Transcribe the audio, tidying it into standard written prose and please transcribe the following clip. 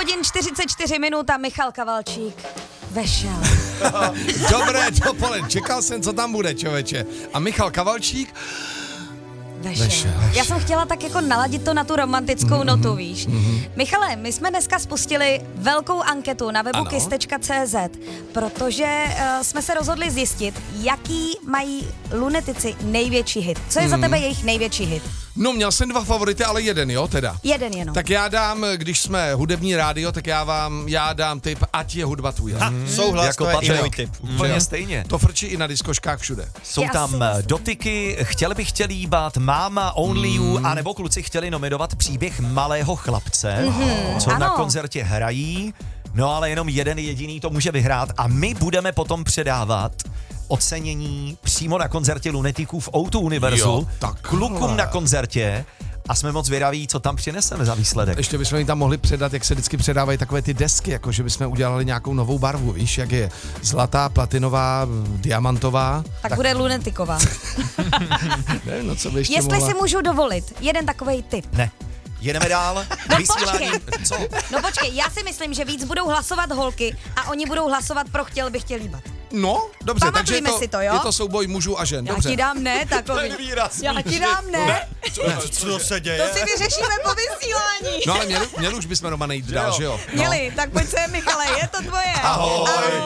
hodin 44 minut a Michal Kavalčík vešel. Dobré dopoledne, čekal jsem, co tam bude, člověče. A Michal Kavalčík vešel. Já jsem chtěla tak jako naladit to na tu romantickou notu, víš. Michale, my jsme dneska spustili velkou anketu na webu kiss.cz, protože jsme se rozhodli zjistit, jaký mají lunetici největší hit. Co je za tebe jejich největší hit? No, měl jsem 2 favority, ale jeden, jo, teda. Jeden jenom. Tak já dám, když jsme hudební rádio, tak já dám tip, ať je hudba tvůj. Souhlas, jako to je i Patrik. můj tip. Úplně stejně. To frčí i na diskoškách všude. Jsou Já tam si myslím. dotyky, chtěli bych chtěl jíbat, máma, only you, a nebo kluci chtěli nominovat příběh malého chlapce, co na Ano. koncertě hrají, no ale jenom jeden jediný to může vyhrát a my budeme potom předávat ocenění přímo na koncertě Lunetiků v O2 Univerzu Jo, takhle. klukům na koncertě a jsme moc vědaví, co tam přineseme za výsledek. Ještě bychom jim tam mohli předat, jak se vždycky předávají takové ty desky, jako že bychom udělali nějakou novou barvu, víš, jak je zlatá, platinová, diamantová. Tak bude lunetiková. Nevím, no co by ještě Jestli mohla... si můžu dovolit, jeden takovej tip. Ne. Jedeme dál. Vysílání. počkej. Co? No počkej, já si myslím, že víc budou hlasovat holky a oni budou hlasovat pro chtěl bych tě líbat. No, dobře, takže Pamatujme si to, jo? je to souboj mužů a žen, Já dobře. ti dám ne, takový. Já ti dám ne. Co se děje? To si vyřešíme po vysílání. No ale měli už bychom doma nejít dál, že jo? No. Měli, tak pojď sem, Michale, je to tvoje. Ahoj.